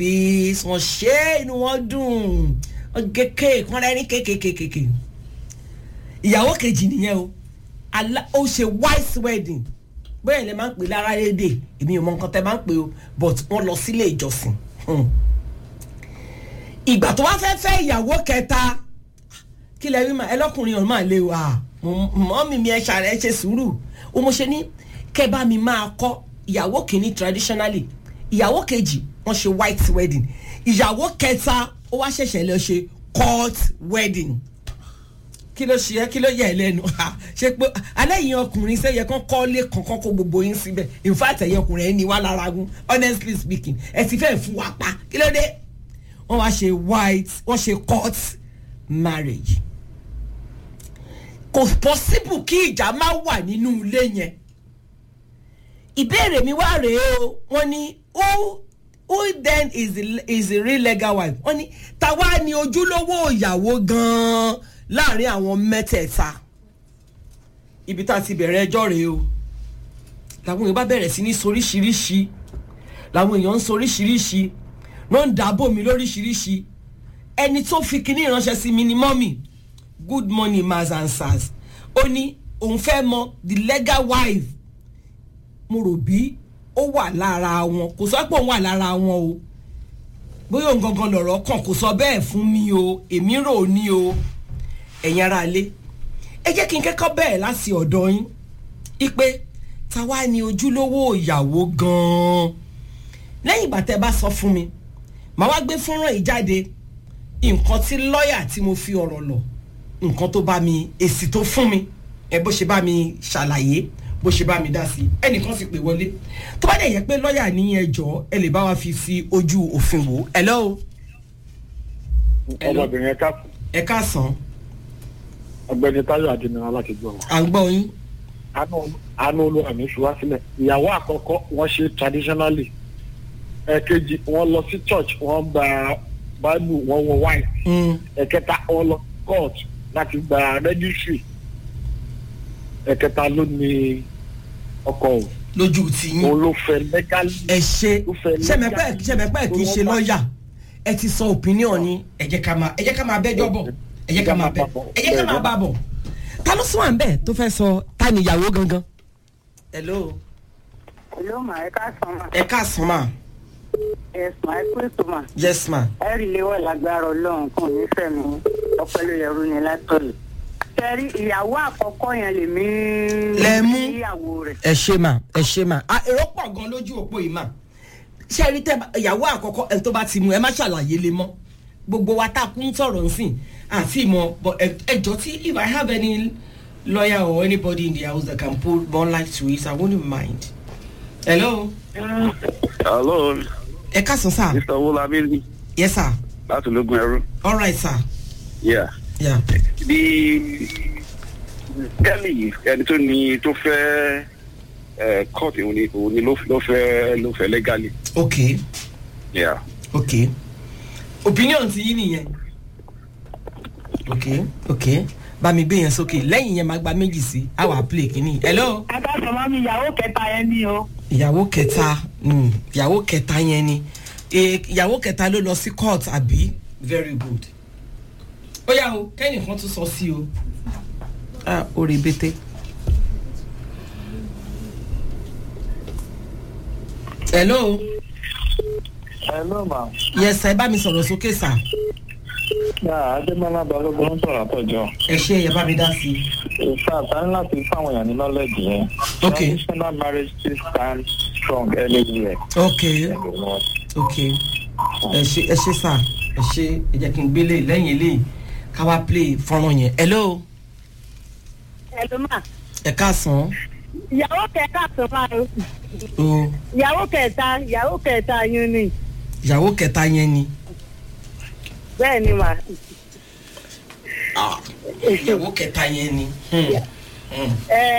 bí wọ́n ṣe inú wọn dùn kéèké kan rẹ́rìn kéèké ìyàwó kejì nìyẹn o ó ṣe white wedding bẹ́ẹ̀ lè máa ń pè lára lédè èmi ò mọ nǹkan tẹ́ máa ń pè o but wọ́n lọ sílé ìjọsìn ìgbà tó wá fẹ́ ìyàwó kẹta kí lẹ rí mà ẹlọ́kùnrin ọ̀hún máa lé wa mọ́mí mi ẹ ṣàrẹ́ ṣe sùúrù ó mo ṣe ní kẹ́ bá mi máa kọ́ ìyàwó kìíní traditionally ìyàwó kejì wọ́n ṣe white wedding ìyàwó kẹta ó wá ṣẹ̀ṣẹ̀ lọ ṣe court wedding kí ló ṣe kí ló yẹ ẹ lẹ́nu ṣe pé alẹ́ yìí ọkùnrin sẹ́yẹ kan kọ́lé kankan kó gbogbo yín síbẹ̀ in fact ẹ̀yẹ ọkùnrin ẹ̀ ní wá lára gún honestly speaking ẹ̀ ti fẹ́ fún wa pa kí ló dé wọ́n wá ṣe wọ́n ṣe court marriage kò possible kí ìjà má wà nínú ilé yẹn ìbéèrè mi wá rèé o wọ́n ní who then is the real legal wife wọ́n ní tàwa ni ojúlówó ìyàwó gan-an láàrin àwọn mẹ́tẹ̀ẹ̀ta ibi tá a ti bẹ̀rẹ̀ ẹjọ́ rèé o làwọn èèyàn bá bẹ̀rẹ̀ sí ní soríṣiríṣi làwọn èèyàn ń soríṣiríṣi wọ́n ń dàbò mi lóríṣiríṣi ẹni tó fi kinní ìránṣẹ́ sí mi ni mọ́mì good morning mas and sars ó ní òun fẹ́ mọ the legal wife mo rò bí ó wà lára wọn kò sọ pé òun wà lára wọn o bóyá òun gangan lọ̀rọ̀ kàn kò sọ bẹ́ẹ̀ fún mi o èmi rò ní o ẹ̀yin ará ilé ẹ jẹ́ kí n kẹ́kọ̀ọ́ bẹ́ẹ̀ láti ọ̀dọ̀ yín ipe táwa ni ojúlówó ìyàwó gan-an lẹ́yìn ìgbà tẹ́ bá sọ fún mi màá wá gbé fọ́nrán yìí jáde nǹkan tí lọ́ọ̀yà tí mo fi ọ̀rọ̀ lọ nǹkan tó bá mi èsì tó fún mi ẹ bó ṣe bá mi ṣàlàyé bó ṣe bá mi dá sí ẹnìkan sì pè wọlé tó bá dẹ̀ yẹ pé lọ́ọ̀yà ní ẹjọ́ ẹ lè bá wa fi sí ojú òfin wò hello. ọmọbìnrin ẹ káàsán. ọ̀gbẹ́ni Táyọ̀ Adéníran láti gbọ́ wọn. à ń gbọ́ yín. àánú olúwa mi fi wá sílẹ̀ ìyàwó àkọ́kọ́ wọ́n ṣe traditionally ẹ̀kejì wọ́n lọ sí church wọ́n gba bible wọ́n wọ wine ẹ̀kẹta wọ́n lọ court láti gba registry ẹ̀kẹta ló ní ọkọ o. lójú tí yín òun ló fẹ́ legally. ẹ ṣe ṣẹmẹpẹ kì í ṣe lọ́ọ̀yà ẹ ti sọ opinion ni ẹ jẹ́ ká máa bẹ́jọ́ bọ̀ ẹ jẹ́ ká máa bá bọ̀ ta ló sún à ń bẹ̀ tó fẹ́ sọ ta ni ìyàwó gangan. hello. hello ma ẹ káàsán ma. ẹ káàsán ma. yes ma ẹ kú ètò ma. yes ma. ẹ rí léwọ́ lágbára ọlọ́run kàn nífẹ̀ẹ́ mi ọpẹ́ ló yẹrù ni látọ̀lẹ̀. kẹrí ìyàwó àkọ́kọ́ yẹn lèmi lẹ́mú ìyàwó rẹ̀. ẹ ṣe mà èrò pọ̀ gan lójú òpó yìí mà ṣe rí tẹ ìyàwó àkọ́kọ́ ẹ tó bá ti mú ẹ má ṣàlàyé lé mọ́ gbogbo wa tá a kún sọ̀rọ̀ nsìn àti ìmọ̀ ẹjọ́ tí if I have any lawyer or anybody in the house that can put more light to it I wouldn't mind. hello. hello. ẹ káàsán sir. Mr. Wolabi. yes sir. láti ológun ẹrú. all right sir. yeah. bí Kelly ẹni tó fẹ́ court òun ni ló fẹ́ legally. okay. yeah. okay. opinion ti yín nìyẹn. okay. bá mi gbé yẹn sókè lẹ́yìn yẹn máa gba méjì sí àwa play kìíní. hello. adájọ́ máa mi ìyàwó kẹta yẹn ni o. ìyàwó kẹta yẹn ni ìyàwó kẹta ló lọ sí court àbí very good. ó yá o kẹ́nìkan tún sọ sí o. orí bété. hello. hello ma. yes ẹ bá mi sọ̀rọ̀ sókè sà. Adémọ́lá Balógun ń sọ̀rọ̀ àtọ̀jọ́. ẹ ṣe ẹ bá mi dá sí. ìfà àtàrí láti fáwọn èèyàn ní knowledge yẹn. okay. traditional marriage still stand strong anywhere. okay. ẹ ṣe sà ẹ ṣe ẹ jẹ́ kí n gbélé lẹ́yìn eléyìí ká wá play fọ́nrán yẹn. hello. hello ma. ẹ káàsán. ìyàwó kẹta tó máa ń. ìyàwó kẹta yẹn ni. ìyàwó kẹta yẹn ni. bẹ́ẹ̀ ni mà. ìyàwó kẹta yẹn ni.